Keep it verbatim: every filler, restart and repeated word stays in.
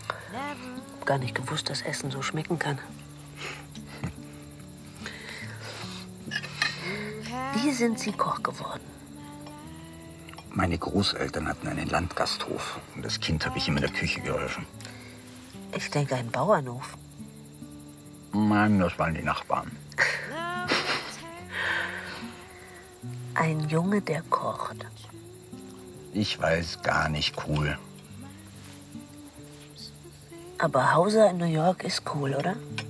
Gar nicht gewusst, dass Essen so schmecken kann. Wie sind Sie Koch geworden? Meine Großeltern hatten einen Landgasthof. Und als Kind habe ich ihm in der Küche geholfen. Ich denke, ein Bauernhof. Nein, das waren die Nachbarn. Ein Junge, der kocht. Ich weiß, gar nicht cool. Aber Hauser in New York ist cool, oder?